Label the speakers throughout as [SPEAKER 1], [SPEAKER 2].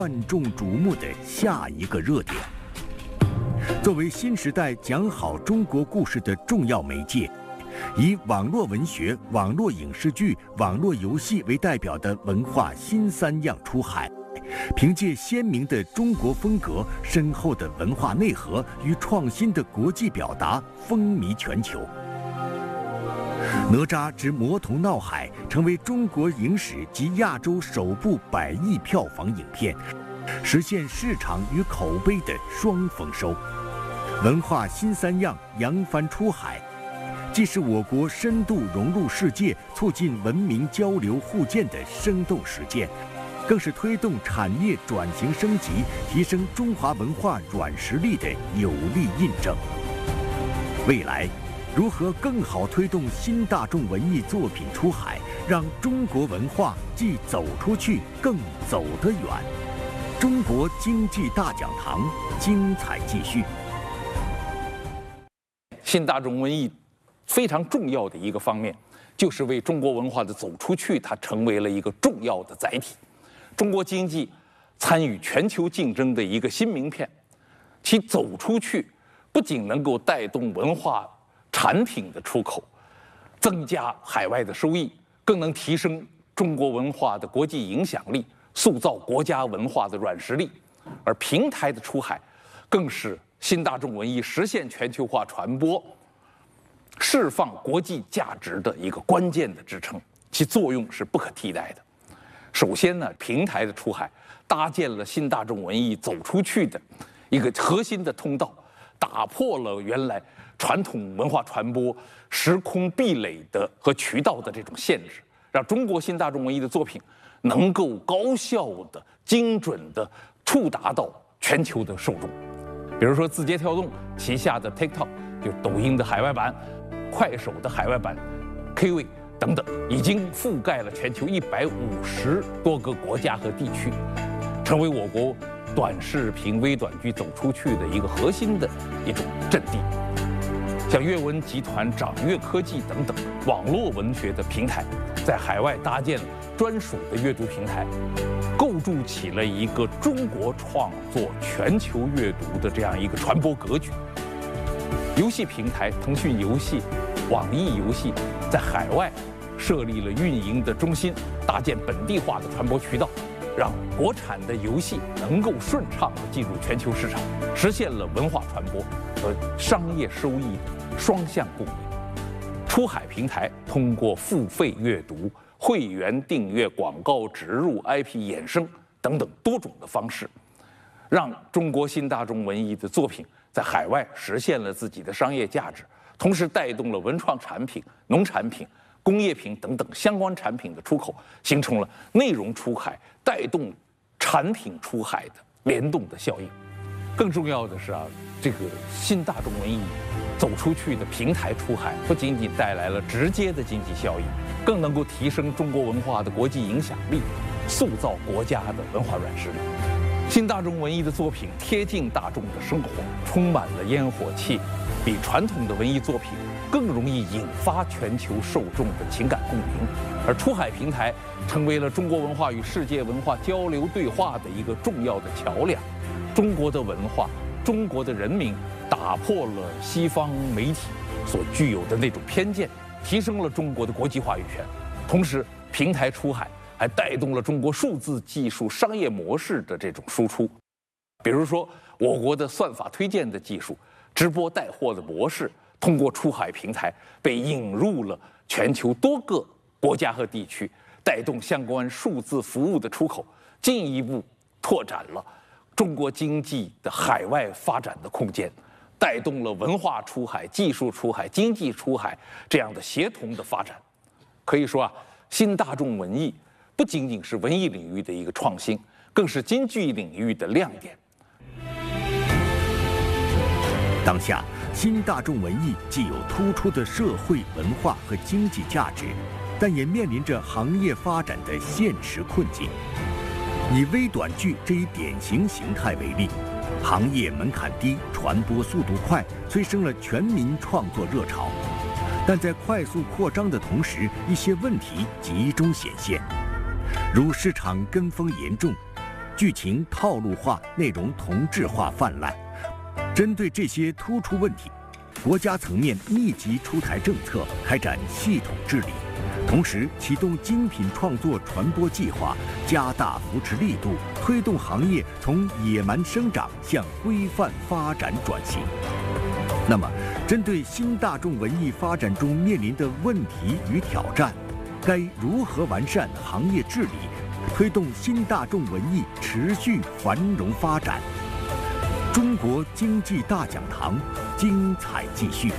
[SPEAKER 1] 万众瞩目的下一个热点。作为新时代讲好中国故事的重要媒介，以网络文学、网络影视剧、网络游戏为代表的文化新三样出海，凭借鲜明的中国风格、深厚的文化内核与创新的国际表达，风靡全球。哪吒之魔童闹海成为中国影史及亚洲首部100亿票房影片，实现市场与口碑的双丰收。文化新三样扬帆出海，既是我国深度融入世界、促进文明交流互鉴的生动实践，更是推动产业转型升级、提升中华文化软实力的有力印证。未来，如何更好推动新大众文艺作品出海，让中国文化既走出去，更走得远？中国经济大讲堂精彩继续。
[SPEAKER 2] 新大众文艺非常重要的一个方面，就是为中国文化的走出去，它成为了一个重要的载体。中国经济参与全球竞争的一个新名片，其走出去不仅能够带动文化产品的出口，增加海外的收益，更能提升中国文化的国际影响力，塑造国家文化的软实力。而平台的出海，更是新大众文艺实现全球化传播、释放国际价值的一个关键的支撑，其作用是不可替代的。首先呢，平台的出海搭建了新大众文艺走出去的一个核心的通道，打破了原来传统文化传播时空壁垒的和渠道的这种限制，让中国新大众文艺的作品能够高效的、精准的触达到全球的受众。比如说，字节跳动旗下的 TikTok， 就是抖音的海外版，快手的海外版 Kway 等等，已经覆盖了全球150多个国家和地区，成为我国短视频、微短剧走出去的一个核心的一种阵地。像阅文集团、掌阅科技等等网络文学的平台，在海外搭建了专属的阅读平台，构筑起了一个中国创作全球阅读的这样一个传播格局。游戏平台腾讯游戏、网易游戏在海外设立了运营的中心，搭建本地化的传播渠道，让国产的游戏能够顺畅地进入全球市场，实现了文化传播和商业收益的双向共赢。出海平台通过付费阅读、会员订阅、广告植入、IP 衍生等等多种的方式，让中国新大众文艺的作品在海外实现了自己的商业价值，同时带动了文创产品、农产品、工业品等等相关产品的出口，形成了内容出海带动产品出海的联动的效应。更重要的是这个新大众文艺走出去的平台出海，不仅仅带来了直接的经济效益，更能够提升中国文化的国际影响力，塑造国家的文化软实力。新大众文艺的作品贴近大众的生活，充满了烟火气，比传统的文艺作品更容易引发全球受众的情感共鸣。而出海平台成为了中国文化与世界文化交流对话的一个重要的桥梁。中国的文化、中国的人民打破了西方媒体所具有的那种偏见，提升了中国的国际话语权。同时，平台出海还带动了中国数字技术商业模式的这种输出。比如说，我国的算法推荐的技术、直播带货的模式，通过出海平台被引入了全球多个国家和地区，带动相关数字服务的出口，进一步拓展了中国经济的海外发展的空间，带动了文化出海、技术出海、经济出海这样的协同的发展。可以说新大众文艺不仅仅是文艺领域的一个创新，更是经济领域的亮点。
[SPEAKER 1] 当下，新大众文艺既有突出的社会文化和经济价值，但也面临着行业发展的现实困境。以微短剧这一典型形态为例，行业门槛低，传播速度快，催生了全民创作热潮。但在快速扩张的同时，一些问题集中显现，如市场跟风严重、 剧情套路化、内容同质化泛滥。针对这些突出问题，国家层面密集出台政策，开展系统治理，同时启动精品创作传播计划，加大扶持力度，推动行业从野蛮生长向规范发展转型。那么，针对新大众文艺发展中面临的问题与挑战，该如何完善行业治理，推动新大众文艺持续繁荣发展？中国经济大讲堂，精彩继续。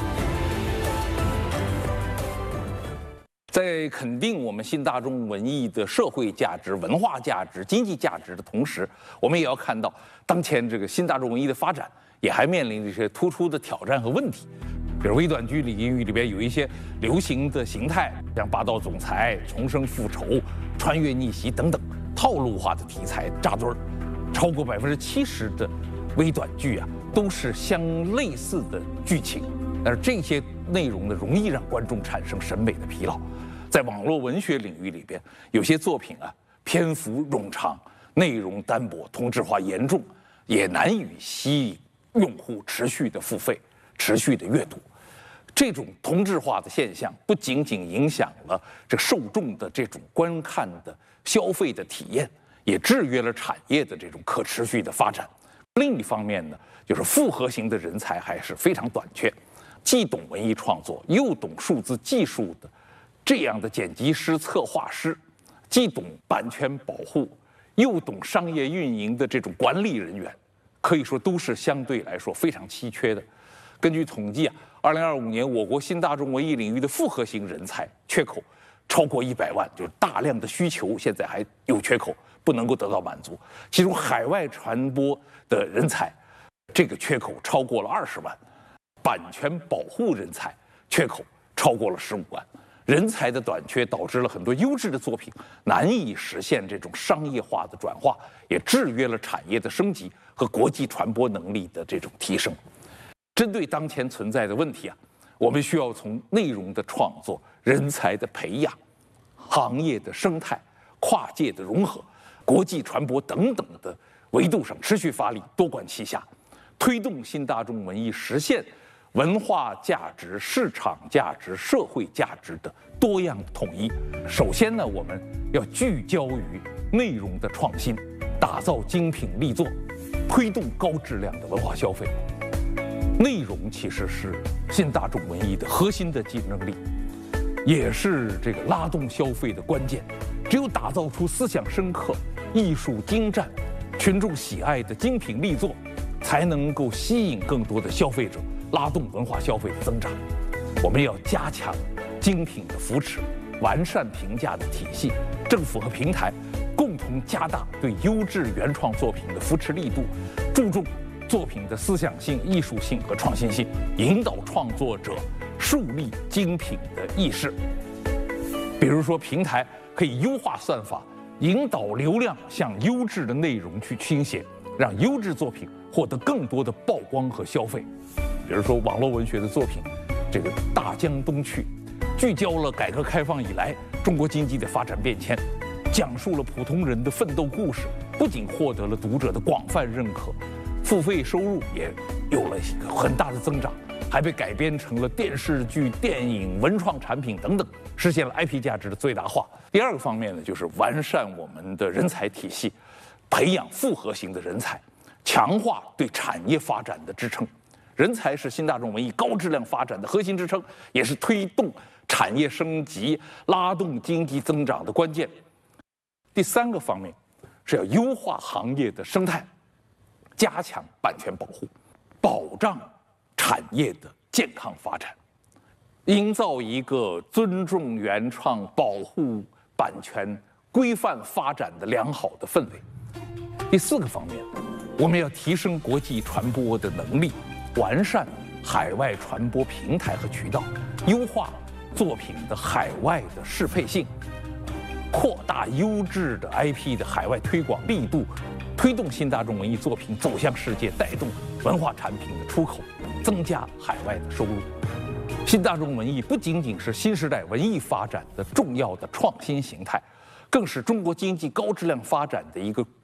[SPEAKER 2] 在肯定我们新大众文艺的社会价值、文化价值、经济价值的同时，我们也要看到，当前这个新大众文艺的发展也还面临着一些突出的挑战和问题。比如微短剧领域里边有一些流行的形态，像霸道总裁、重生复仇、穿越逆袭等等套路化的题材扎堆儿，超过70%的微短剧啊都是相类似的剧情，但是这些内容呢容易让观众产生审美的疲劳。在网络文学领域里边，有些作品啊篇幅冗长，内容单薄，同质化严重，也难以吸引用户持续的付费、持续的阅读。这种同质化的现象不仅仅影响了这受众的这种观看的消费的体验，也制约了产业的这种可持续的发展。另一方面呢，就是复合型的人才还是非常短缺，既懂文艺创作又懂数字技术的这样的剪辑师、策划师，既懂版权保护又懂商业运营的这种管理人员，可以说都是相对来说非常稀缺的。根据统计啊，2025年我国新大众文艺领域的复合型人才缺口超过100万，就是大量的需求现在还有缺口，不能够得到满足。其中海外传播的人才，这个缺口超过了20万，版权保护人才缺口超过了15万。人才的短缺导致了很多优质的作品难以实现这种商业化的转化，也制约了产业的升级和国际传播能力的这种提升。针对当前存在的问题啊，我们需要从内容的创作、人才的培养、行业的生态、跨界的融合、国际传播等等的维度上持续发力，多管齐下，推动新大众文艺实现文化价值、市场价值、社会价值的多样统一。首先呢，我们要聚焦于内容的创新，打造精品力作，推动高质量的文化消费。内容其实是新大众文艺的核心的竞争力，也是这个拉动消费的关键。只有打造出思想深刻、艺术精湛、群众喜爱的精品力作，才能够吸引更多的消费者，拉动文化消费的增长。我们要加强精品的扶持，完善评价的体系，政府和平台共同加大对优质原创作品的扶持力度，注重作品的思想性、艺术性和创新性，引导创作者树立精品的意识。比如说，平台可以优化算法，引导流量向优质的内容去倾斜，让优质作品获得更多的曝光和消费。比如说，网络文学的作品，这个《大江东去》，聚焦了改革开放以来中国经济的发展变迁，讲述了普通人的奋斗故事，不仅获得了读者的广泛认可，付费收入也有了一个很大的增长，还被改编成了电视剧、电影、文创产品等等，实现了 IP 价值的最大化。第二个方面呢，就是完善我们的人才体系，培养复合型的人才，强化对产业发展的支撑。人才是新大众文艺高质量发展的核心支撑，也是推动产业升级、拉动经济增长的关键。第三个方面是要优化行业的生态，加强版权保护，保障产业的健康发展，营造一个尊重原创、保护版权、规范发展的良好的氛围。第四个方面，我们要提升国际传播的能力，完善海外传播平台和渠道，优化作品的海外的适配性，扩大优质的 IP 的海外推广力度，推动新大众文艺作品走向世界，带动文化产品的出口，增加海外的收入。新大众文艺不仅仅是新时代文艺发展的重要的创新形态，更是中国经济高质量发展的一个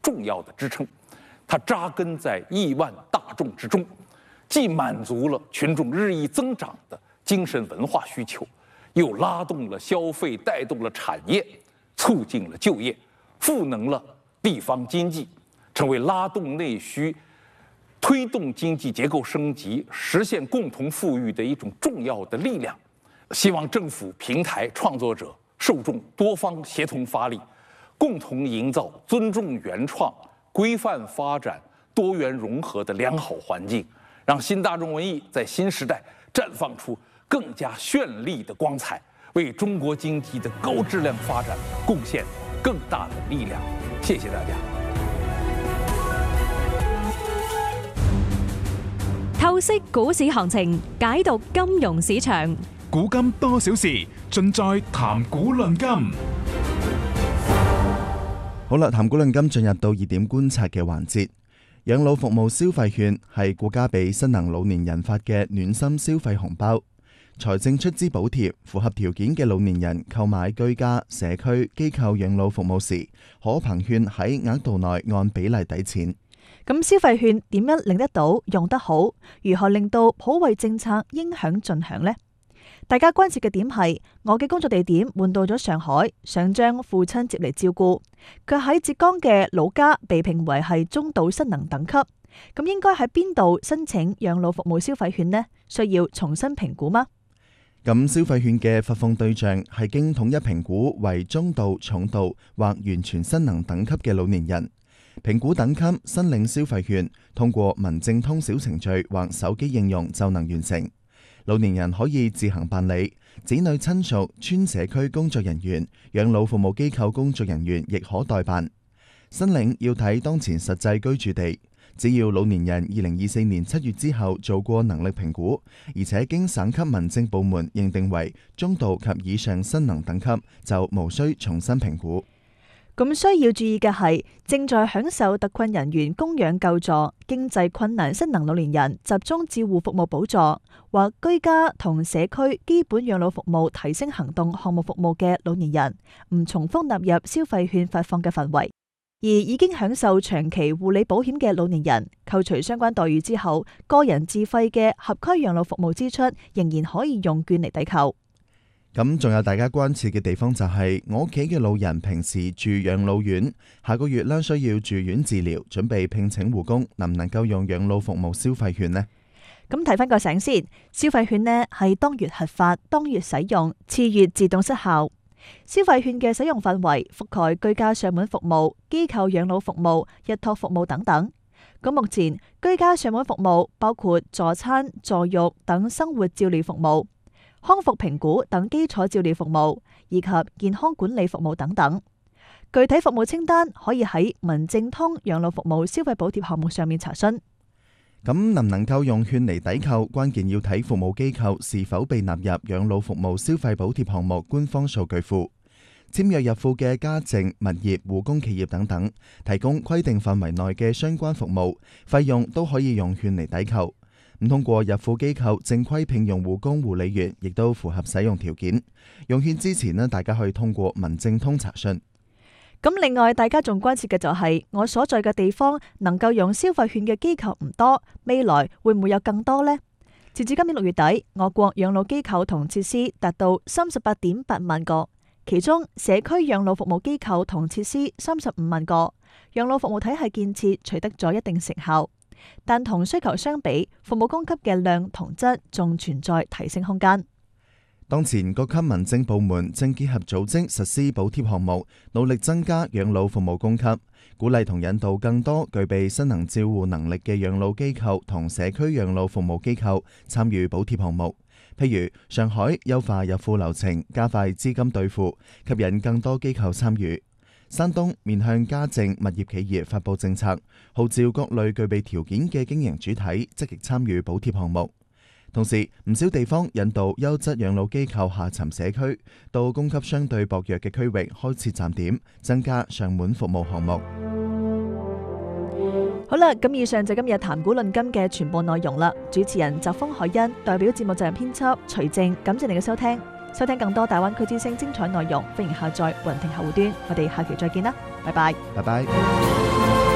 [SPEAKER 2] 重要的支撑。它扎根在亿万大众之中，既满足了群众日益增长的精神文化需求，又拉动了消费，带动了产业，促进了就业，赋能了地方经济，成为拉动内需、推动经济结构升级、实现共同富裕的一种重要的力量。希望政府、平台、创作者、受众多方协同发力，共同营造尊重原创、规范发展、多元融合的良好环境，让新大众文艺在新时代绽放出更加绚丽的光彩，为中国经济的高质量发展贡献更大的力量。谢谢大家。
[SPEAKER 3] 透析股市行情，解讀金融市場。
[SPEAKER 4] 古今多少事，盡在談股論金。
[SPEAKER 5] 好啦，談股論金進入到熱點觀察嘅環節。養老服務消費券係國家俾新能老年人發嘅暖心消費紅包，財政出資補貼符合條件嘅老年人購買居家、社區、機構養老服務時，可憑券喺額度內按比例抵錢。
[SPEAKER 6] 咁消費券點樣令得到用得好？如何令到普惠政策應享盡享呢？大家關切嘅點係，我嘅工作地點換到咗上海，想將父親接嚟照顧。佢喺浙江嘅老家被評為係中度失能等級，咁應該喺邊度申請養老服務消費券呢？需要重新評估嗎？
[SPEAKER 5] 咁消費券嘅發放對象係經統一評估為中度、重度或完全失能等級嘅老年人。評估等級申領消費券，通過民政通小程序或手機應用就能完成。老年人可以自行辦理，子女親屬、村社區工作人員、養老服務機構工作人員亦可代辦。申領要睇當前實際居住地，只要老年人2024年7月之後做過能力評估，而且經省級民政部門認定為中度及以上失能等級，就無需重新評估。
[SPEAKER 6] 咁需要注意嘅係，正在享受特困人員供養救助、經濟困難失能老年人集中照護服務補助或居家同社區基本養老服務提升行動項目服務嘅老年人，唔重複納入消費券發放嘅範圍。而已經享受長期護理保險嘅老年人，扣除相關待遇之後，個人自費嘅合區養老服務支出仍然可以用券嚟抵扣。
[SPEAKER 5] 咁仲有大家關切嘅地方就係，我屋企嘅老人平時住養老院，下個月呢需要住院治療，準備聘請護工，能唔能夠用養老服務消費券呢？
[SPEAKER 6] 咁睇翻個醒先，消費券呢係當月核發，當月使用，次月自動失效。消費券嘅使用範圍覆蓋居家上門服務、機構養老服務、日託服務等等。咁目前居家上門服務包括助餐、助育等生活照料服務、康復評估等基礎照料服務，以及健康管理服務等等。具體服務清單可以喺民政通養老服務消費補貼項目上面查詢。
[SPEAKER 5] 咁能唔能夠用券嚟抵扣，關鍵要睇服務機構是否被納入養老服務消費補貼項目官方數據庫。簽約入庫嘅家政、物業、護工企業等等，提供規定範圍內嘅相關服務，費用都可以用券嚟抵扣。唔通過入庫機構正規聘用護工護理員，亦都符合使用條件。用券之前呢，大家可以通過民政通查詢。
[SPEAKER 6] 咁另外，大家仲關切嘅就係，我所在嘅地方能夠用消費券嘅機構唔多，未來會唔會有更多呢？截至今年6月底，我國養老機構同設施達到38.8萬個，其中社區養老服務機構同設施35萬個，養老服務體系建設取得咗一定成效。但同需求相比，服務供給嘅量同質仲存在提升空間。
[SPEAKER 5] 當前各級民政部門正結合組織實施補貼項目，努力增加養老服務供給，鼓勵同引導更多具備失能照護能力嘅養老機構同社區養老服務機構參與補貼項目。譬如上海優化入庫流程，加快資金兌付，吸引更多機構參與。山東面向家政物業企業發佈政策，號召各類具備條件嘅經營主體積極參與補貼項目。同時，唔少地方引導優質養老機構下沉社區，到供給相對薄弱嘅區域開設站點，增加上門服務項目。
[SPEAKER 6] 好啦，咁以上就今日談股論金嘅全部內容啦。主持人澤豐海欣，代表節目責任編輯徐靜，感謝你嘅收聽。收聽更多大灣區之聲精彩內容，歡迎下載雲聽客戶端。我哋下期再見啦，拜拜。
[SPEAKER 5] 拜拜。